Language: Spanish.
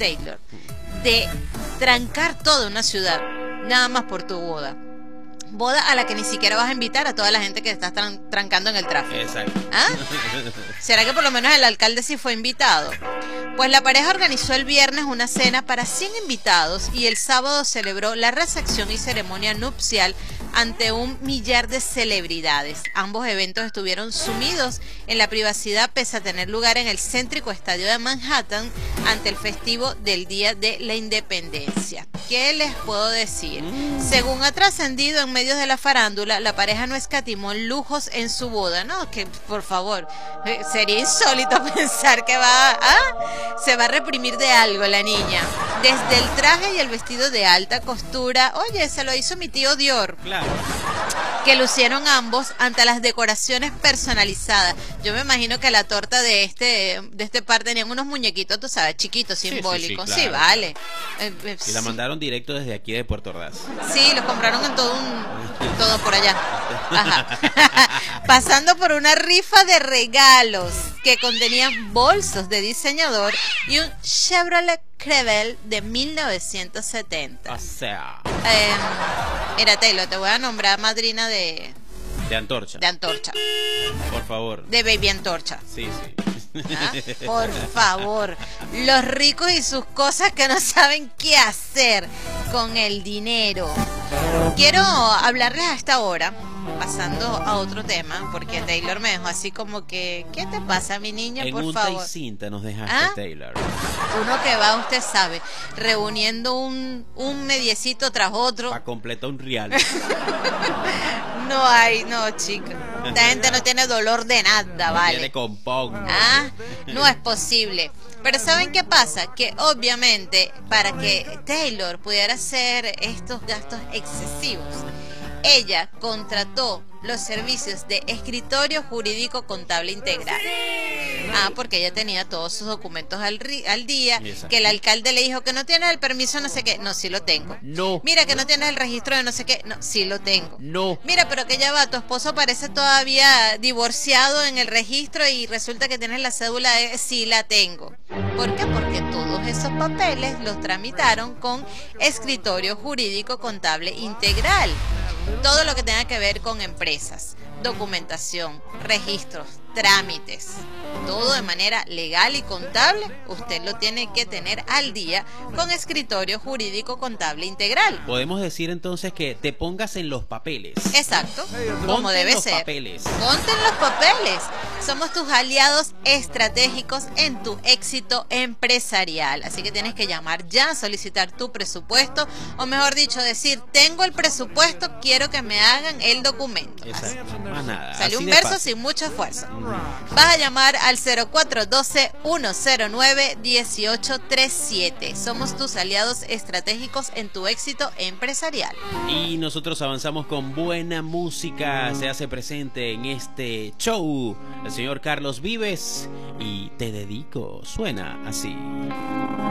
Taylor de trancar toda una ciudad nada más por tu boda? Boda a la que ni siquiera vas a invitar a toda la gente que estás trancando en el tráfico. Exacto. ¿Ah? ¿Será que por lo menos el alcalde sí fue invitado? Pues la pareja organizó el viernes una cena para 100 invitados y el sábado celebró la recepción y ceremonia nupcial ante 1 millar de celebridades. Ambos eventos estuvieron sumidos en la privacidad pese a tener lugar en el céntrico estadio de Manhattan ante el festivo del Día de la Independencia. ¿Qué les puedo decir? Según ha trascendido en medios de la farándula, la pareja no escatimó lujos en su boda. No, que por favor, sería insólito pensar que se va a reprimir de algo la niña. Desde el traje y el vestido de alta costura, oye, se lo hizo mi tío Dior. Claro. Que lucieron ambos ante las decoraciones personalizadas. Yo me imagino que la torta de este par tenían unos muñequitos, tú sabes, chiquitos, simbólicos. Sí, claro, vale. Y la mandaron directo desde aquí de Puerto Ordaz. Sí, los compraron en todo por allá. Ajá. Pasando por una rifa de regalos que contenían bolsos de diseñador y un Chevrolet Crevel de 1970. O sea, mira, Taylor, te voy a nombrar madrina de Antorcha. De Antorcha. Por favor. De Baby Antorcha. Sí. ¿Ah? Por favor, los ricos y sus cosas que no saben qué hacer con el dinero. Quiero hablarles a esta hora, pasando a otro tema, porque Taylor me dejó así como que, ¿qué te pasa, mi niña? Por favor. En un cinta nos dejaste, ¿Ah? Taylor. Uno que va, usted sabe, reuniendo un mediecito tras otro. Para completar un real. No, chica. Esta gente no tiene dolor de nada, No ¿vale? tiene compón. ¿Ah? No es posible. Pero ¿saben qué pasa? Que obviamente para que Taylor pudiera hacer estos gastos excesivos, ella contrató los servicios de escritorio jurídico contable integral. Porque ella tenía todos sus documentos al día. Exacto. Que el alcalde le dijo que no tiene el permiso no sé qué. No, sí lo tengo. No. Mira que no tienes el registro de no sé qué. No, sí lo tengo. No. Mira, pero que ya va, tu esposo parece todavía divorciado en el registro y resulta que tienes la cédula de sí la tengo. ¿Por qué? Porque todos esos papeles los tramitaron con escritorio jurídico contable integral. Todo lo que tenga que ver con empresas, documentación, registros, trámites, todo de manera legal y contable, usted lo tiene que tener al día con escritorio jurídico contable integral. Podemos decir entonces que te pongas en los papeles. Exacto, como Ponte debe en los ser. papeles. Ponte en los papeles. Somos tus aliados estratégicos en tu éxito empresarial. Así que tienes que llamar ya, solicitar tu presupuesto, o mejor dicho, decir, tengo el presupuesto, quiero que me hagan el documento. Exacto, más nada. Salió así un de verso fácil. sin mucho esfuerzo. Vas a llamar al 0412-109-1837. Somos tus aliados estratégicos en tu éxito empresarial. Y nosotros avanzamos con buena música. Se hace presente en este show el señor Carlos Vives y Te Dedico. Suena así.